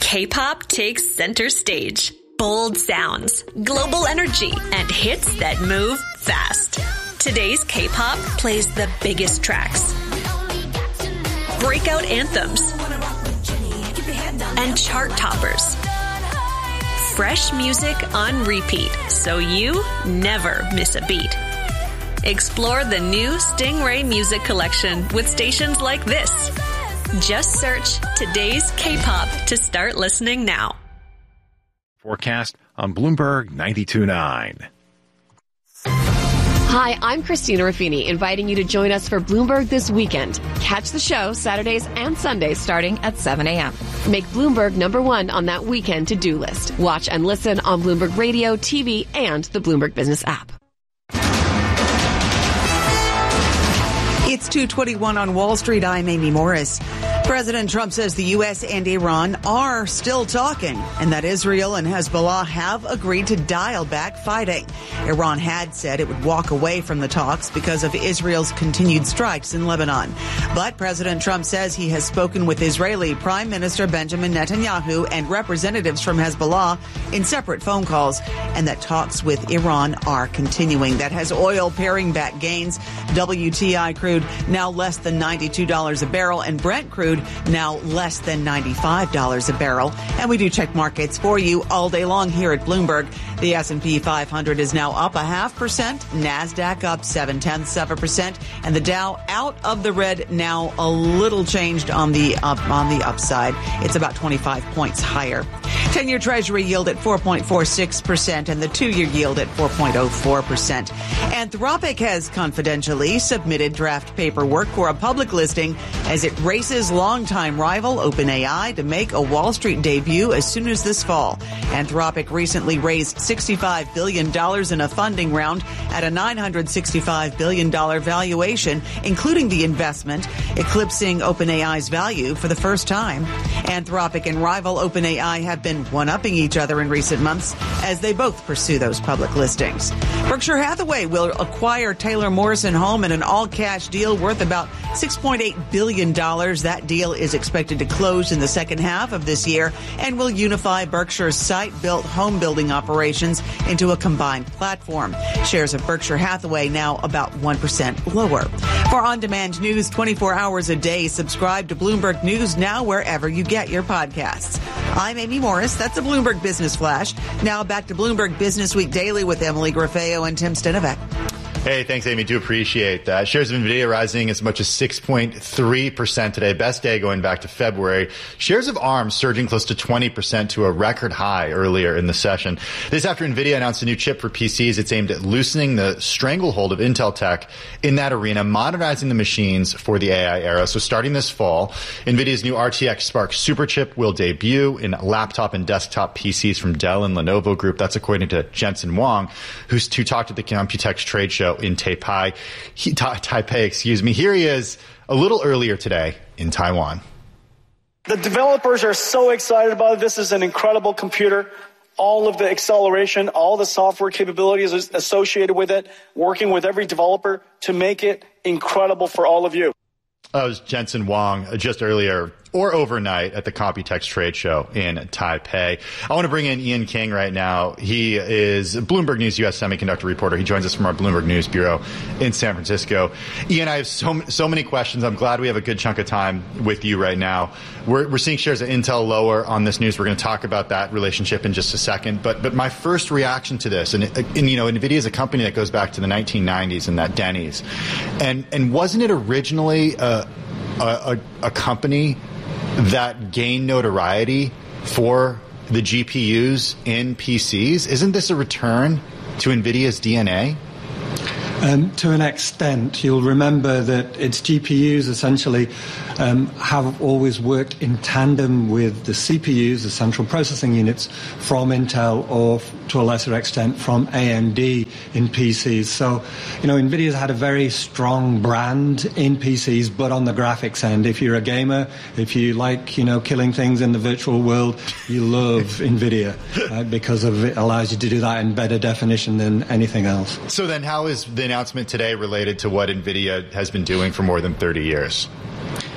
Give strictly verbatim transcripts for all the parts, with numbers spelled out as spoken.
K-pop takes center stage. Bold sounds, global energy, and hits that move fast. Today's K-pop plays the biggest tracks, breakout anthems, and chart toppers. Fresh music on repeat, so you never miss a beat. Explore the new Stingray Music Collection with stations like this. Just search Today's K-pop to start listening now. Forecast on Bloomberg ninety-two point nine. Hi, I'm Christina Ruffini, inviting you to join us for Bloomberg This Weekend. Catch the show Saturdays and Sundays starting at seven a.m. Make Bloomberg number one on that weekend to-do list. Watch and listen on Bloomberg Radio, T V, and the Bloomberg Business app. It's two twenty-one on Wall Street. I'm Amy Morris. President Trump says the U S and Iran are still talking and that Israel and Hezbollah have agreed to dial back fighting. Iran had said it would walk away from the talks because of Israel's continued strikes in Lebanon. But President Trump says he has spoken with Israeli Prime Minister Benjamin Netanyahu and representatives from Hezbollah in separate phone calls, and that talks with Iran are continuing. That has oil paring back gains. W T I crude now less than ninety-two dollars a barrel, and Brent crude now less than ninety-five dollars a barrel. And we do check markets for you all day long here at Bloomberg. The S and P five hundred is now up a half percent, NASDAQ up seven tenths of a percent, and the Dow out of the red, now a little changed on the up on the upside. It's about twenty-five points higher. ten-year Treasury yield at four point four six percent and the two-year yield at four point oh four percent. Anthropic has confidentially submitted draft paperwork for a public listing as it races longtime rival OpenAI to make a Wall Street debut as soon as this fall. Anthropic recently raised sixty-five billion dollars in a funding round at a nine hundred sixty-five billion dollars valuation, including the investment eclipsing OpenAI's value for the first time. Anthropic and rival OpenAI have been one-upping each other in recent months as they both pursue those public listings. Berkshire Hathaway will acquire Taylor Morrison Home in an all-cash deal worth about six point eight billion dollars. That deal is expected to close in the second half of this year and will unify Berkshire's site-built home building operations into a combined platform. Shares of Berkshire Hathaway now about one percent lower. For on-demand news twenty-four hours a day, subscribe to Bloomberg News now wherever you get your podcasts. I'm Amy Morris. That's a Bloomberg Business Flash. Now back to Bloomberg Business Week Daily with Emily Grafeo and Tim Stenovec. Hey, thanks, Amy. Do appreciate that. Shares of NVIDIA rising as much as six point three percent today. Best day going back to February. Shares of ARM surging close to twenty percent to a record high earlier in the session. This after NVIDIA announced a new chip for P Cs. It's aimed at loosening the stranglehold of Intel tech in that arena, modernizing the machines for the A I era. So starting this fall, NVIDIA's new R T X Spark Superchip will debut in laptop and desktop P Cs from Dell and Lenovo Group. That's according to Jensen Huang, who's, who talked at the Computex trade show in Taipei, he, ta, Taipei, excuse me. Here he is a little earlier today in Taiwan. The developers are so excited about it. This is an incredible computer. All of the acceleration, all the software capabilities associated with it, working with every developer to make it incredible for all of you. That was Jensen Huang just earlier or overnight at the Computex trade show in Taipei. I want to bring in Ian King right now. He is Bloomberg News U S semiconductor reporter. He joins us from our Bloomberg News Bureau in San Francisco. Ian, I have so so many questions. I'm glad we have a good chunk of time with you right now. We're, we're seeing shares of Intel lower on this news. We're going to talk about that relationship in just a second. But but my first reaction to this, and, and you know, NVIDIA is a company that goes back to the nineteen nineties and that Denny's. And, and wasn't it originally a, a, a company that gained notoriety for the G P Us in P Cs? Isn't this a return to NVIDIA's D N A? Um, to an extent, you'll remember that its G P Us essentially um, have always worked in tandem with the C P Us, the central processing units, from Intel or, to a lesser extent, from A M D in P Cs. So, you know, NVIDIA's had a very strong brand in P Cs, but on the graphics end. If you're a gamer, if you like, you know, killing things in the virtual world, you love NVIDIA uh, because of it allows you to do that in better definition than anything else. So then how is the announcement today related to what NVIDIA has been doing for more than thirty years?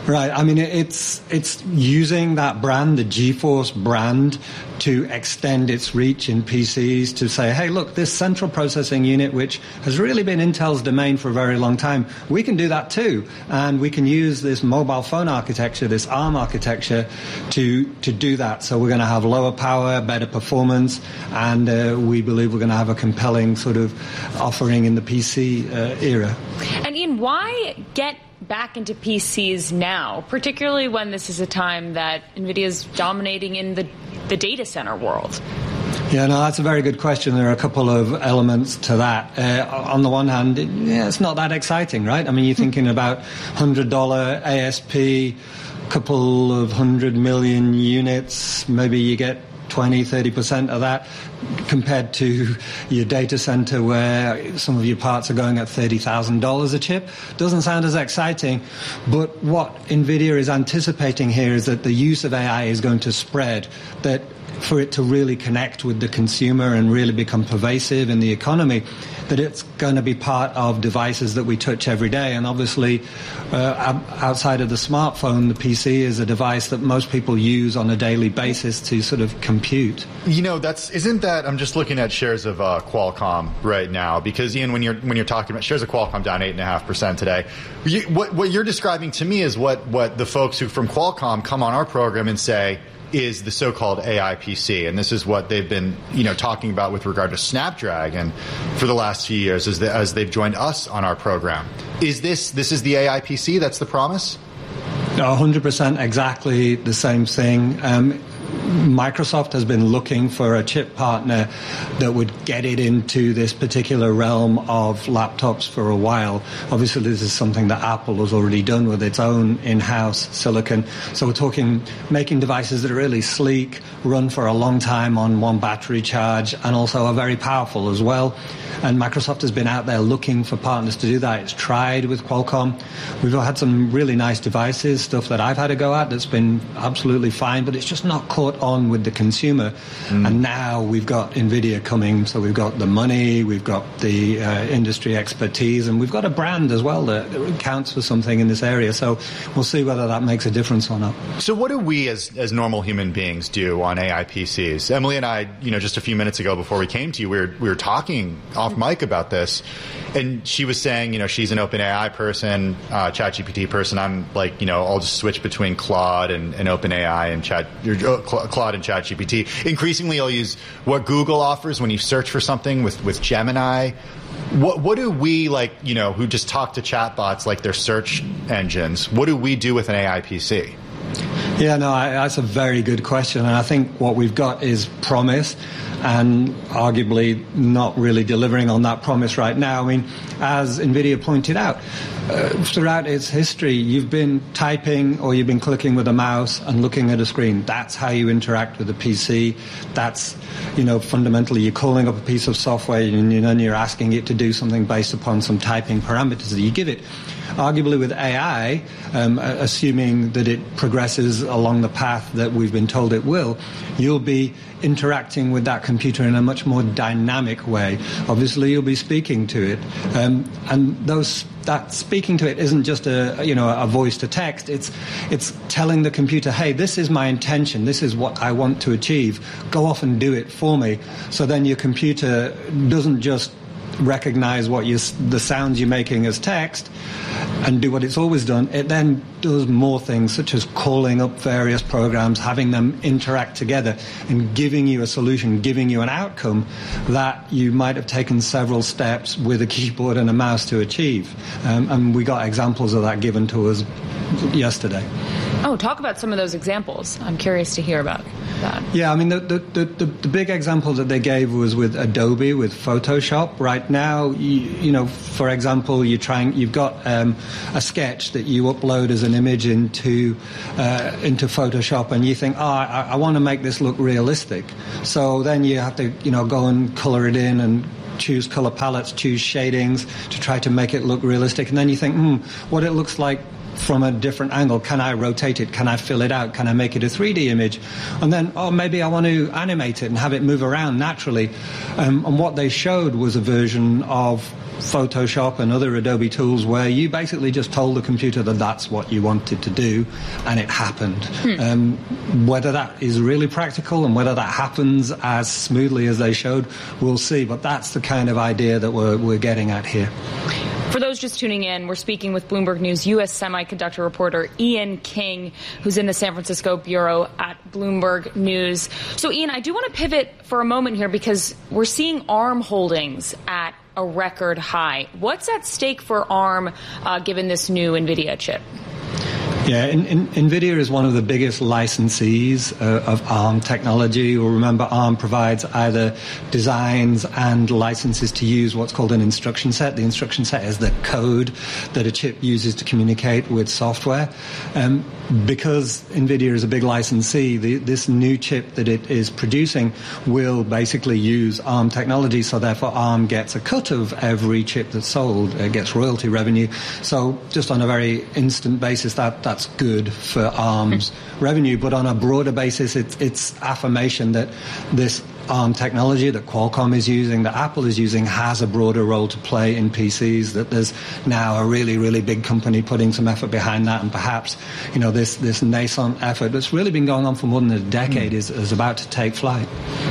Right. I mean, it's it's using that brand, the GeForce brand, to extend its reach in P Cs, to say, hey, look, this central processing unit, which has really been Intel's domain for a very long time, we can do that too. And we can use this mobile phone architecture, this ARM architecture, to, to do that. So we're going to have lower power, better performance, and uh, we believe we're going to have a compelling sort of offering in the P C uh, era. And Ian, why get back into P Cs now, particularly when this is a time that NVIDIA is dominating in the, the data center world? Yeah, no, that's a very good question. There are a couple of elements to that. Uh, on the one hand, it, yeah, it's not that exciting, right? I mean, you're thinking about one hundred dollars A S P, couple of hundred million units, maybe you get twenty, thirty percent of that, compared to your data center where some of your parts are going at thirty thousand dollars a chip. Doesn't sound as exciting, but what NVIDIA is anticipating here is that the use of A I is going to spread, that for it to really connect with the consumer and really become pervasive in the economy, that it's going to be part of devices that we touch every day. And obviously, uh, outside of the smartphone, the P C is a device that most people use on a daily basis to sort of compute. You know, that's isn't that? I'm just looking at shares of uh, Qualcomm right now, because Ian, when you're when you're talking about shares of Qualcomm down eight and a half percent today, you, what what you're describing to me is what what the folks who from Qualcomm come on our program and say is the so-called A I P C, and this is what they've been, you know, talking about with regard to Snapdragon for the last few years as, the, as they've joined us on our program. Is this this is the A I P C? That's the promise? one hundred percent exactly the same thing. Um, Microsoft has been looking for a chip partner that would get it into this particular realm of laptops for a while. Obviously, this is something that Apple has already done with its own in-house silicon. So we're talking making devices that are really sleek, run for a long time on one battery charge, and also are very powerful as well. And Microsoft has been out there looking for partners to do that. It's tried with Qualcomm. We've had some really nice devices, stuff that I've had to go at that's been absolutely fine, but it's just not caught on with the consumer. Mm. And now we've got NVIDIA coming, so we've got the money, we've got the uh, industry expertise, and we've got a brand as well that, that counts for something in this area. So we'll see whether that makes a difference or not. So what do we as, as normal human beings do on A I P Cs? Emily and I, you know, just a few minutes ago before we came to you, we were, we were talking off mic about this, and she was saying, you know, she's an OpenAI person, uh, ChatGPT person. I'm like, you know, I'll just switch between Claude and, and OpenAI and Chat, uh, Claude and ChatGPT. Increasingly, I'll use what Google offers when you search for something with, with Gemini. What what do we, like, you know, who just talk to chatbots like they're search engines, what do we do with an A I P C? Yeah, no, I, that's a very good question. And I think what we've got is promise, and arguably not really delivering on that promise right now. I mean, as NVIDIA pointed out, uh, throughout its history, you've been typing or you've been clicking with a mouse and looking at a screen. That's how you interact with a P C. That's, you know, fundamentally you're calling up a piece of software and then you're asking it to do something based upon some typing parameters that you give it. Arguably with A I, um, assuming that it progresses along the path that we've been told it will, you'll be interacting with that computer in a much more dynamic way. Obviously, you'll be speaking to it, um, and those that speaking to it isn't just a you know a voice to text. It's it's telling the computer, hey, this is my intention. This is what I want to achieve. Go off and do it for me. So then your computer doesn't just recognize what you, the sounds you're making as text and do what it's always done. It then does more things, such as calling up various programs, having them interact together, and giving you a solution, giving you an outcome that you might have taken several steps with a keyboard and a mouse to achieve. Um, and we got examples of that given to us yesterday. Oh, talk about some of those examples. I'm curious to hear about that. Yeah, I mean, the, the, the, the big example that they gave was with Adobe, with Photoshop. Right now, you, you know, for example, you're trying, you've got um, a sketch that you upload as an image into uh, into Photoshop, and you think, oh, I, I want to make this look realistic. So then you have to, you know, go and color it in and choose color palettes, choose shadings to try to make it look realistic. And then you think, hmm, what it looks like from a different angle. Can I rotate it? Can I fill it out? Can I make it a three D image? And then, oh, maybe I want to animate it and have it move around naturally. Um, and what they showed was a version of Photoshop and other Adobe tools where you basically just told the computer that that's what you wanted to do, and it happened. Hmm. Um, whether that is really practical and whether that happens as smoothly as they showed, we'll see. But that's the kind of idea that we're, we're getting at here. For those just tuning in, we're speaking with Bloomberg News U S semiconductor reporter Ian King, who's in the San Francisco bureau at Bloomberg News. So, Ian, I do want to pivot for a moment here because we're seeing ARM holdings at a record high. What's at stake for ARM uh, given this new NVIDIA chip? Yeah, in, in, NVIDIA is one of the biggest licensees uh, of ARM technology. You'll remember ARM provides either designs and licenses to use what's called an instruction set. The instruction set is the code that a chip uses to communicate with software. Um, because NVIDIA is a big licensee, the, this new chip that it is producing will basically use ARM technology, so therefore ARM gets a cut of every chip that's sold. It gets royalty revenue. So just on a very instant basis, that, that That's good for ARM's revenue, but on a broader basis, it's, it's affirmation that this ARM technology that Qualcomm is using, that Apple is using, has a broader role to play in P Cs, that there's now a really, really big company putting some effort behind that, and perhaps, you know, this, this nascent effort that's really been going on for more than a decade mm. is, is about to take flight.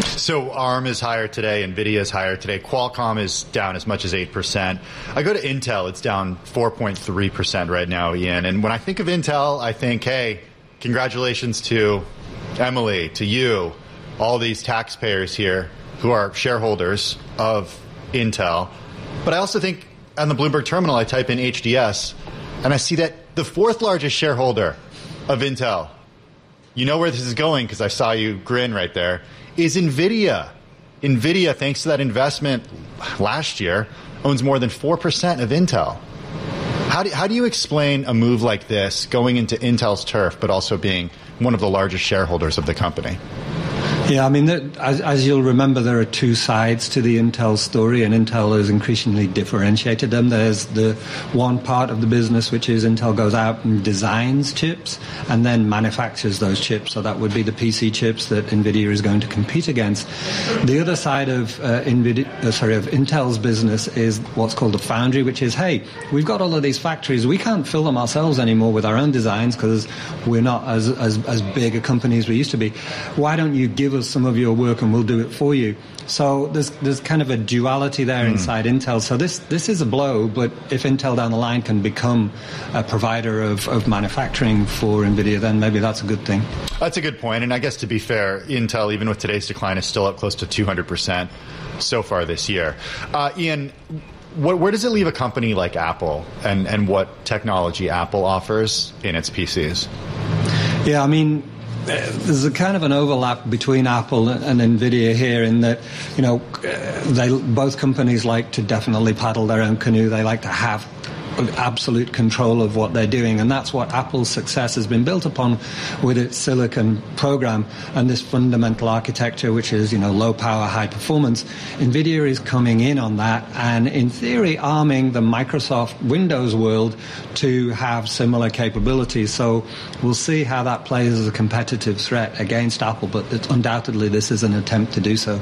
So ARM is higher today, NVIDIA is higher today, Qualcomm is down as much as eight percent. I go to Intel, it's down four point three percent right now, Ian, and when I think of Intel, I think, hey, congratulations to Emily, to you, all these taxpayers here who are shareholders of Intel. But I also think on the Bloomberg terminal, I type in H D S, and I see that the fourth largest shareholder of Intel, you know where this is going because I saw you grin right there, is NVIDIA. NVIDIA, thanks to that investment last year, owns more than four percent of Intel. How do, how do you explain a move like this going into Intel's turf, but also being one of the largest shareholders of the company? Yeah, I mean, as, as you'll remember, there are two sides to the Intel story, and Intel has increasingly differentiated them. There's the one part of the business, which is Intel goes out and designs chips and then manufactures those chips. So that would be the P C chips that NVIDIA is going to compete against. The other side of uh, NVIDIA, uh, sorry, of Intel's business is what's called the foundry, which is, hey, we've got all of these factories. We can't fill them ourselves anymore with our own designs because we're not as, as, as big a company as we used to be. Why don't you give us some of your work and we'll do it for you? So there's there's kind of a duality there mm. inside Intel. So this this is a blow, but if Intel down the line can become a provider of, of manufacturing for NVIDIA, then maybe that's a good thing. That's a good point. And I guess to be fair, Intel, even with today's decline, is still up close to two hundred percent so far this year. Uh, Ian, what, where does it leave a company like Apple and, and what technology Apple offers in its P Cs? Yeah, I mean, there's a kind of an overlap between Apple and NVIDIA here in that, you know, they both companies like to definitely paddle their own canoe. They like to have absolute control of what they're doing, and that's what Apple's success has been built upon with its silicon program and this fundamental architecture, which is, you know, low power, high performance. NVIDIA is coming in on that and in theory arming the Microsoft Windows world to have similar capabilities. So we'll see how that plays as a competitive threat against Apple, but it's undoubtedly this is an attempt to do so.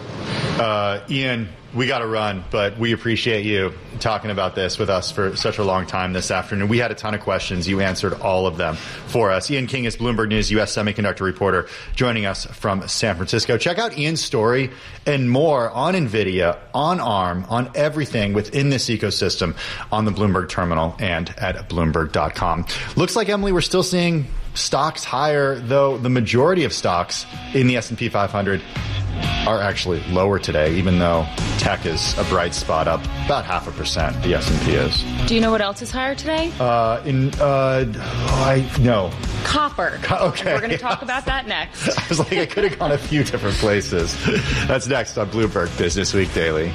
Uh, Ian, we got to run, but we appreciate you talking about this with us for such a long time this afternoon. We had a ton of questions. You answered all of them for us. Ian King is Bloomberg News U S semiconductor reporter joining us from San Francisco. Check out Ian's story and more on NVIDIA, on ARM, on everything within this ecosystem on the Bloomberg terminal and at Bloomberg dot com. Looks like, Emily, we're still seeing stocks higher, though the majority of stocks in the S and P five hundred are actually lower today, even though tech is a bright spot, up about half a percent, the S and P is. Do you know what else is higher today? Uh, in, uh, I, no. Copper. Co- okay. We're going to talk about that next. I was like, I could have gone a few different places. That's next on Bloomberg Business Week Daily.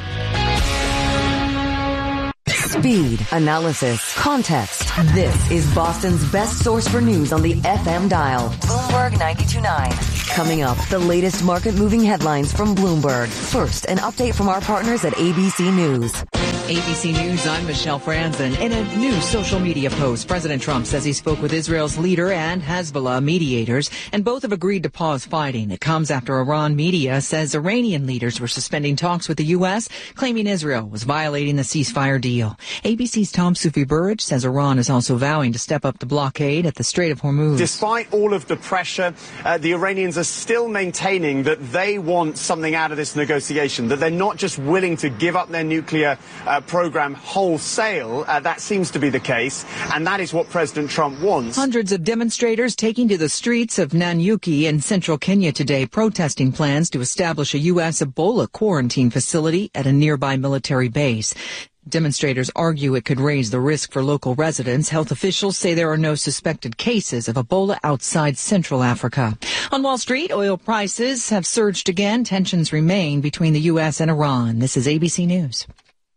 Speed, analysis, context. This is Boston's best source for news on the F M dial. Bloomberg ninety-two point nine. Coming up, the latest market-moving headlines from Bloomberg. First, an update from our partners at A B C News. A B C News, I'm Michelle Franzen. In a new social media post, President Trump says he spoke with Israel's leader and Hezbollah mediators, and both have agreed to pause fighting. It comes after Iran media says Iranian leaders were suspending talks with the U S, claiming Israel was violating the ceasefire deal. A B C's Tom Sufi Burridge says Iran is also vowing to step up the blockade at the Strait of Hormuz. Despite all of the pressure, uh, the Iranians are still maintaining that they want something out of this negotiation, that they're not just willing to give up their nuclear uh, program wholesale. Uh, that seems to be the case, and that is what President Trump wants. Hundreds of demonstrators taking to the streets of Nanyuki in central Kenya today, protesting plans to establish a U S Ebola quarantine facility at a nearby military base. Demonstrators argue it could raise the risk for local residents. Health officials say there are no suspected cases of Ebola outside Central Africa. On Wall Street, oil prices have surged again. Tensions remain between the U S and Iran. This is A B C News.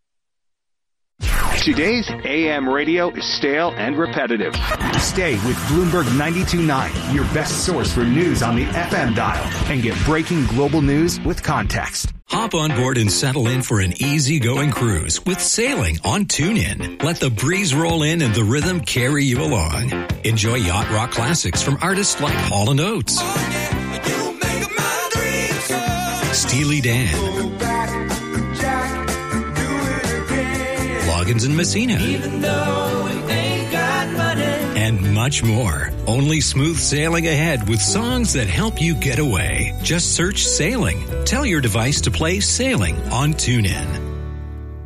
Today's A M radio is stale and repetitive. Stay with Bloomberg ninety-two point nine, your best source for news on the F M dial, and get breaking global news with context. Hop on board and settle in for an easy-going cruise with sailing on TuneIn. Let the breeze roll in and the rhythm carry you along. Enjoy yacht rock classics from artists like Hall and Oates, oh, yeah, Steely Dan, Loggins and Messina, even though we ain't got money, and much more. Only smooth sailing ahead with songs that help you get away. Just search Sailing. Tell your device to play Sailing on TuneIn.